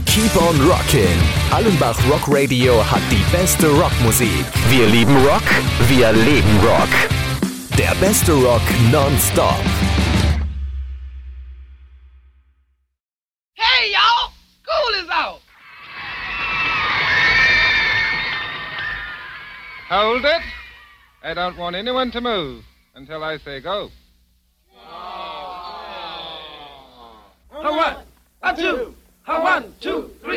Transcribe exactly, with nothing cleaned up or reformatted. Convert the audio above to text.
Keep on Rockin'. Allenbach Rock Radio hat die beste Rockmusik. Wir lieben Rock, wir leben Rock. Der beste Rock nonstop. Hey, y'all! School is out! Hold it. I don't want anyone to move until I say go. A one, a two, a one, two, three.